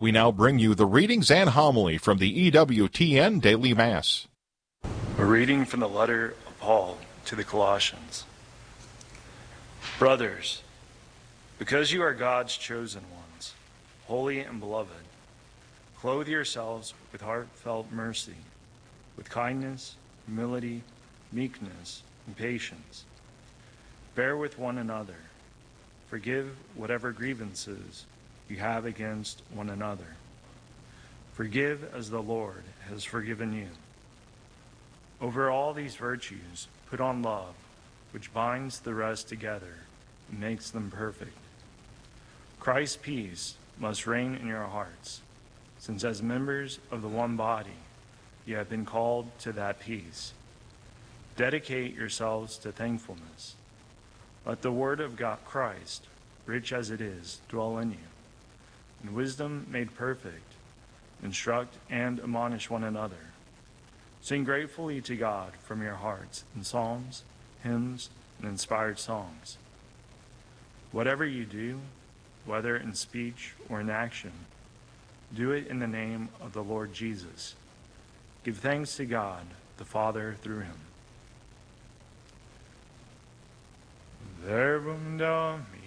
We now bring you the readings and homily from the EWTN Daily Mass. A reading from the letter of Paul to the Colossians. Brothers, because you are God's chosen ones, holy and beloved, clothe yourselves with heartfelt mercy, with kindness, humility, meekness, and patience. Bear with one another. Forgive whatever grievances you have against one another. Forgive as the Lord has forgiven you. Over all these virtues, put on love, which binds the rest together and makes them perfect. Christ's peace must reign in your hearts, since as members of the one body, you have been called to that peace. Dedicate yourselves to thankfulness. Let the word of God, Christ, rich as it is, dwell in you. In wisdom made perfect, instruct and admonish one another. Sing gratefully to God from your hearts in psalms, hymns, and inspired songs. Whatever you do, whether in speech or in action, do it in the name of the Lord Jesus. Give thanks to God, the Father, through him. Verbum Domini